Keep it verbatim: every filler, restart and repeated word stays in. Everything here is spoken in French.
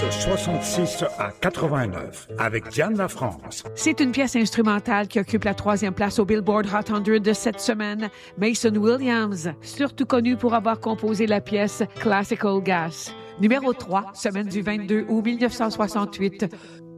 de soixante-six à quatre-vingt-neuf avec Diane Lafrance. C'est une pièce instrumentale qui occupe la troisième place au Billboard Hot cent de cette semaine. Mason Williams, surtout connu pour avoir composé la pièce Classical Gas. Numéro trois, semaine du vingt-deux août mille neuf cent soixante-huit.